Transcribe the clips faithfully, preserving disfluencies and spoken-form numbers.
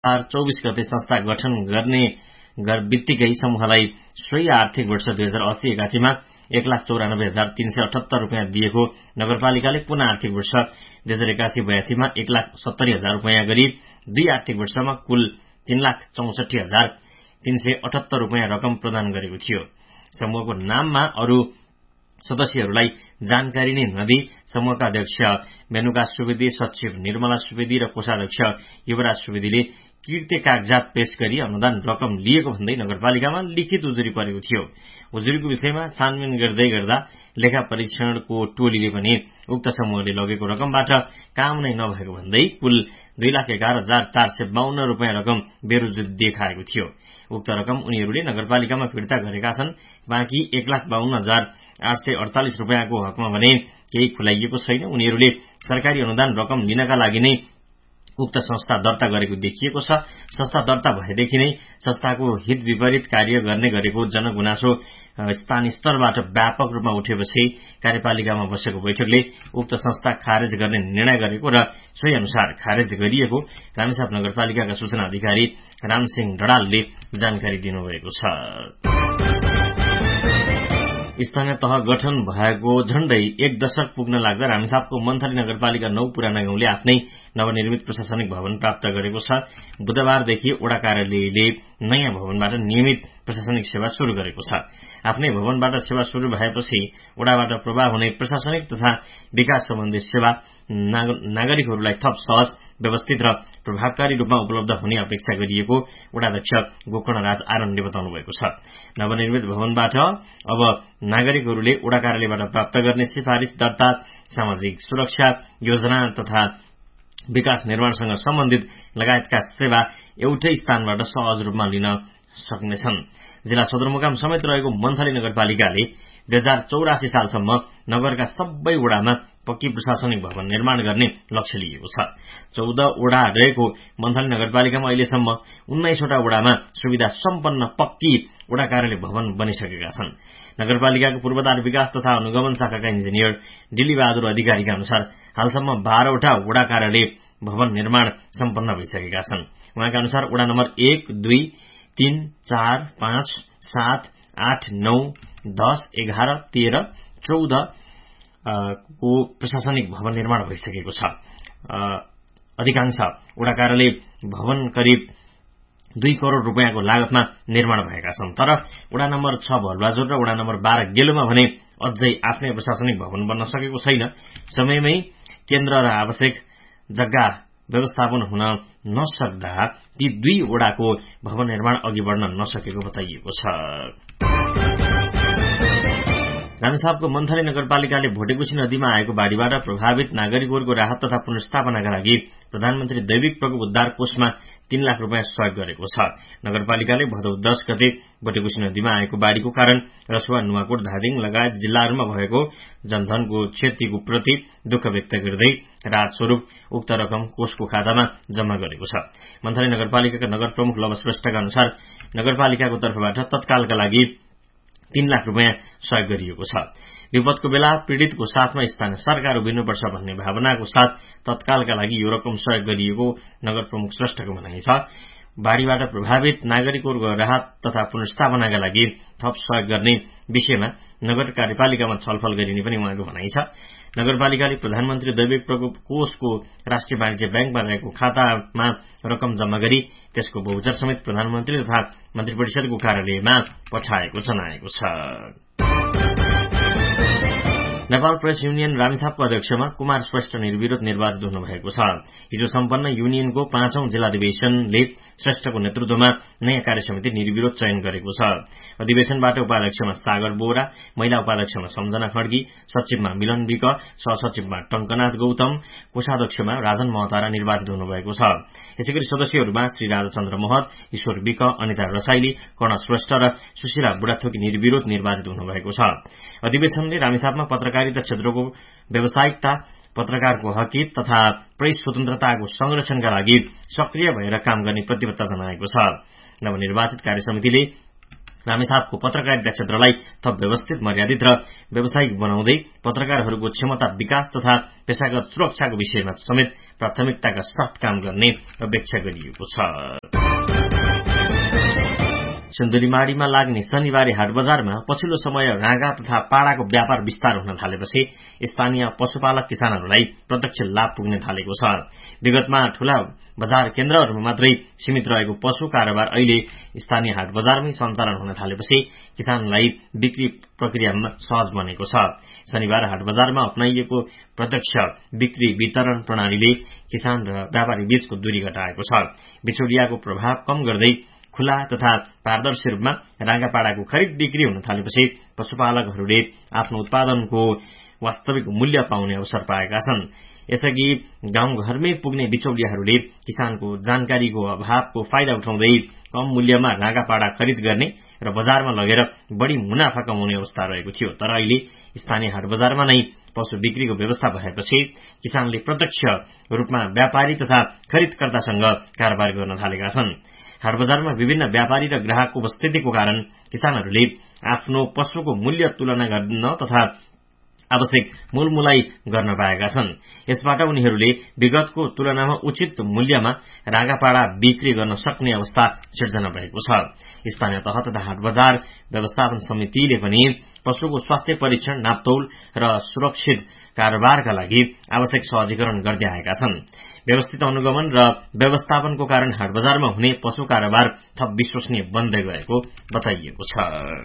चौबीस गते संस्था गठन गर्ने बित्तिकै समूहलाई सोही आर्थिक वर्ष दुई हजार अस्सी एकासीमा एक लाख चौरानब्बे हजार तीन सय अठहत्तर रूपियाँ दिएको नगरपालिकाले पुनः आर्थिक वर्ष दुई हजार एकासी बयासीमा एक लाख सत्तरी हजार रूपियाँ गरी दुई आर्थिक वर्षमा कुल तीन लाख चौसठी हजार तीन सय अठहत्तर रूपियाँ रकम प्रदान गरेको थियो। समूहको नाममा अरू सदस्यहरूलाई जानकारी नै नदिई समूहका अध्यक्ष मेनुका सुवेदी, सचिव निर्मला सुवेदी र कोषाध्यक्ष युवराज सुवेदीले कृत्य कागजात पेश गरी अनुदान रकम लिएको भन्दै नगरपालिकामा लिखित उजुरी परेको थियो। उजुरीको विषयमा छानबिन गर्दै गर्दा लेखा परीक्षणको टोलीले पनि उक्त समूहले लगेको रकमबाट काम नै नभएको भन्दै कुल दुई लाख एघार हजार चार सय बाहन्न रूपियाँ रकम बेरोजगार देखाएको थियो। उक्त रकम उनीहरूले नगरपालिकामा फिर्ता गरेका छन्। बाँकी एक लाख बाहन्न हजार आठ सय अडचालिस रूपियाँको हकमा भने केही खुलाइएको छैन। उनीहरूले सरकारी अनुदान रकम लिनका लागि नै उक्त संस्था दर्ता गरेको देखिएको छ। संस्था दर्ता भएदेखि नै संस्थाको हित विपरीत कार्य गर्ने गरेको जनगुनासो स्थानीय स्तरबाट व्यापक रूपमा उठेपछि कार्यपालिकामा बसेको बैठकले उक्त संस्था खारेज गर्ने निर्णय गरेको र सोही अनुसार खारेज गरिएको रामेछाप नगरपालिकाका सूचना अधिकारी रामसिंह डडालले जानकारी दिनुभएको छ। स्थानीय तह गठन भएको झण्डै एक दशक पुग्न लाग्दा रामेछापको मन्थली नगरपालिका नौ पुराना गाउँले आफ्नै नवनिर्मित प्रशासनिक भवन प्राप्त गरेको छ। बुधबारदेखि वडा कार्यालयले नयाँ भवनबाट नियमित प्रशासनिक सेवा शुरू गरेको छ। आफ्नै भवनबाट सेवा शुरू भएपछि वडाबाट प्रवाह हुने प्रशासनिक तथा विकास सम्बन्धी सेवा नागरिकहरूलाई थप सहज, व्यवस्थित र प्रभावकारी रूपमा उपलब्ध हुने अपेक्षा गरिएको वडाध्यक्ष गोकर्णराज आनन्दले बताउनु भएको छ। नवनिर्मित भवनबाट अब नागरिकहरूले वडा कार्यालयबाट प्राप्त गर्ने सिफारिश, दर्ता, सामाजिक सुरक्षा योजना तथा विकास निर्माणसँग सम्बन्धित लगायतका सेवा एउटै स्थानबाट सहज रूपमा लिन सक्नेछन्। जिल्ला सदरमुकाम समेत रहेको मन्थली नगरपालिकाले दुई हजार चौरासी सालसम्म नगरका सबै वडामा पक्की प्रशासनिक भवन निर्माण गर्ने लक्ष्य लिएको छ। चौध वडा रहेको मन्थली नगरपालिकामा अहिलेसम्म उन्नाइसवटा वडामा सुविधा सम्पन्न पक्की वडा कार्यालय भवन बनिसकेका छन्। नगरपालिकाको पूर्वाधार विकास तथा अनुगमन शाखाका इन्जिनियर दिलीबहादुर अधिकारीका अनुसार हालसम्म बाह्रवटा वडा कार्यालय भवन निर्माण सम्पन्न भइसकेका छन्। उहाँका अनुसार वडा नम्बर एक, दुई, तीन, चार, पाँच, सात, आठ, नौ, दस, एघार, तेह्र, चौध को प्रशासनिक भवन निर्माण भइसकेको छ। अधिकांश वडा कार्यालय भवन करिब दुई करोड़ रूपियाँको लागतमा निर्माण भएका छन्। तर वडा नम्बर छ भलुवाजोर र वडा नम्बर बाह्र गेलुमा भने अझै आफ्नै प्रशासनिक भवन बन्न सकेको छैन। समयमै केन्द्र र आवश्यक जग्गा व्यवस्थापन हुन नसक्दा ती दुई वडाको भवन निर्माण अघि बढ्न नसकेको बताइएको छ। रामेछापको मन्थली नगरपालिकाले भोटेकोशी नदीमा आएको बाढ़ीबाट प्रभावित नागरिकहरूको राहत तथा पुनर्स्थापनाका लागि प्रधानमन्त्री दैविक प्रकोप उद्धार कोषमा तीन लाख रूपियाँ सहयोग गरेको छ। नगरपालिकाले भदौ दस गते भोटेकोशी नदीमा आएको बाढ़ीको कारण रसुवा, नुवाकोट, धादिङ लगायत जिल्लाहरूमा भएको जनधनको क्षतिको प्रति दुःख व्यक्त गर्दै राहत स्वरूप उक्त रकम कोषको खातामा जम्मा गरेको छ। मन्थली नगरपालिकाका नगर प्रमुख लव श्रेष्ठका अनुसार नगरपालिकाको तर्फबाट तत्कालका लागि तीन लाख रूपियाँ सहयोग गरिएको छ। विपदको बेला पीड़ितको साथमा स्थानीय सरकार उभिनुपर्छ भन्ने भावनाको साथ तत्कालका लागि यो रकम सहयोग गरिएको नगर प्रमुख श्रेष्ठको भनाइ छ। बाढ़ीबाट प्रभावित नागरिकहरूको राहत तथा पुनर्स्थापनाका लागि थप सहयोग गर्ने विषयमा नगर कार्यपालिकामा छलफल गरिने पनि उहाँको भनाइ छ। नगरपालिकाले प्रधानमन्त्री दैविक प्रकोप कोषको राष्ट्रिय वाणिज्य ब्याङ्कमा रहेको खातामा रकम जम्मा गरी त्यसको बहुचर समेत प्रधानमन्त्री तथा मन्त्री परिषदको कार्यालयमा पठाएको जनाएको छ। नेपाल प्रेस युनियन रामेछापको अध्यक्षमा कुमार श्रेष्ठ निर्विरोध निर्वाचित हुनुभएको छ। हिजो सम्पन्न युनियनको पाँचौं जिल्लाधिवेशनले श्रेष्ठको नेतृत्वमा नयाँ कार्यसमिति निर्विरोध चयन गरेको छ। अधिवेशनबाट उपाध्यक्षमा सागर बोरा, महिला उपाध्यक्षमा सम्झना खड्गी, सचिवमा मिलन विक, सहसचिवमा टंकनाथ गौतम, कोषाध्यक्षमा राजन महतारा निर्वाचित हुनुभएको छ। यसैगरी सदस्यहरूमा श्री राजचन्द्र महत, ईश्वर विक, अनिता रसाइली, कर्ण श्रेष्ठ र सुशीला बुढाथोकी निर्विरोध निर्वाचित हुनुभएको छ। अधिवेशनले रामेछापमा पत्रकार क्षेत्रको व्यावसायिकता, पत्रकारको हकित तथा प्रेस स्वतन्त्रताको संरक्षणका लागि सक्रिय भएर काम गर्ने प्रतिबद्धता जनाएको छ। नवनिर्वाचित कार्यसमितिले रामेछापको पत्रकारिता क्षेत्रलाई थप व्यवस्थित, मर्यादित र व्यावसायिक बनाउँदै पत्रकारहरूको क्षमता विकास तथा पेशागत सुरक्षाको विषयमा समेत प्राथमिकताका साथ काम गर्ने अपेक्षा गरिएको छ। सिन्धुलीमाढीमा लाग्ने शनिबारे हाट बजारमा पछिल्लो समय राँगा तथा पाडाको व्यापार विस्तार हुन थालेपछि स्थानीय पशुपालक किसानहरूलाई प्रत्यक्ष लाभ पुग्न थालेको छ। विगतमा ठूला बजार केन्द्रहरूमा मात्रै सीमित रहेको पशु कारोबार अहिले स्थानीय हाट बजारमै सञ्चालन हुन थालेपछि किसानलाई बिक्री प्रक्रियामा सहज बनेको छ। शनिबार हाट बजारमा अपनाइएको प्रत्यक्ष बिक्री वितरण प्रणालीले किसान र व्यापारी बीचको दूरी घटाएको छ। बिचौलियाको प्रभाव कम गर्दै खुला तथा पारदर्शी रूपमा राँगापाडाको खरिद बिक्री हुन थालेपछि पशुपालकहरूले आफ्नो उत्पादनको वास्तविक मूल्य पाउने अवसर पाएका छन्। यसअघि गाउँघरमै पुग्ने बिचौलियाहरूले किसानको जानकारीको अभावको फाइदा उठाउँदै कम मूल्यमा राँगापाडा खरिद गर्ने र बजारमा लगेर बढ़ी मुनाफा कमाउने अवस्था रहेको थियो। तर अहिले स्थानीय हाट बजारमा नै पशु बिक्रीको व्यवस्था भएपछि किसानले प्रत्यक्ष रूपमा व्यापारी तथा खरिदकर्तासँग कारोबार गर्न थालेका छन्। हाट बजारमा विभिन्न व्यापारी र ग्राहकको उपस्थितिको कारण किसानहरूले आफ्नो पशुको मूल्य तुलना गर्न तथा आवश्यक मूलमुलाई गर्न पाएका छन्। यसबाट उनीहरूले विगतको तुलनामा उचित मूल्यमा राँगापाडा बिक्री गर्न सक्ने अवस्था सिर्जना भएको छ। स्थानीय तह तथा हाट बजार व्यवस्थापन समितिले पनि पशुको स्वास्थ्य परीक्षण, नापतौल र सुरक्षित कारोबारका लागि आवश्यक सहजीकरण गर्दै आएका छन्। व्यवस्थित अनुगमन र व्यवस्थापनको कारण हाट बजारमा हुने पशु कारोबार थप विश्वसनीय बन्दै गएको बताइएको छ।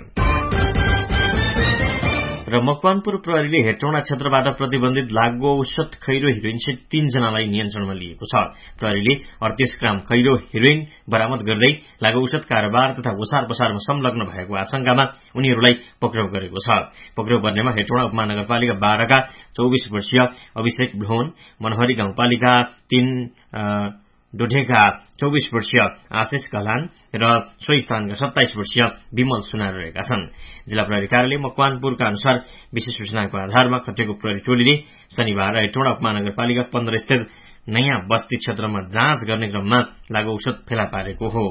र मकवानपुर प्रहरीले हेटौँडा क्षेत्रबाट प्रतिबन्धित लागू औषध खैरो हिरोइन सहित तीनजनालाई नियन्त्रणमा लिएको छ। प्रहरीले अडतीस ग्राम खैरो हिरोइन बरामद गर्दै लागू औषध कारोबार तथा ओसार पसारमा संलग्न भएको आशंकामा उनीहरूलाई पक्राउ गरेको छ। पक्राउ पर्नेमा हेटौँडा उपमहानगरपालिका बाह्रका चौबिस वर्षीय अभिषेक भ्लोन, मनहरी गाउँपालिका तीन डोढेका चौबिस वर्षीय आशिष कलान र सोही स्थानका सत्ताइस वर्षीय विमल सुनार रहेका छन्। जिल्ला प्रहरी कार्यालय मकवानपुरका अनुसार विशेष सूचनाको आधारमा खटेको प्रहरी टोलीले शनिबार हेटौँडा उपमहानगरपालिका पन्ध्र स्थित नयाँ बस्ती क्षेत्रमा जाँच गर्ने क्रममा लागू औषध फेला पारेको हो।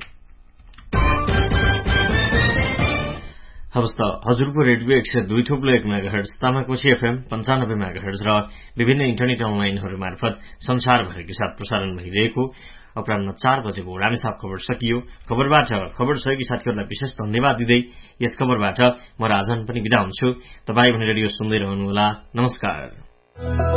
हवस् त हजुरको रेडियो एक सय दुई थोप्लो एक मेगाहर्ज, तामाकोशी एफएम पञ्चानब्बे मेगाहर्ज र विभिन्न इन्टरनेट अनलाइनहरू मार्फत संसारभरिकै साथ प्रसारण भइरहेको अपराह्न चार बजेको रामेछाप खबर सकियो। खबरबाट खबर सहयोगी साथीहरूलाई विशेष धन्यवाद दिँदै यस खबरबाट म राजन पनि बिदा हुन्छु। तपाईँ भने रेडियो सुन्दै रहनुहोला। नमस्कार।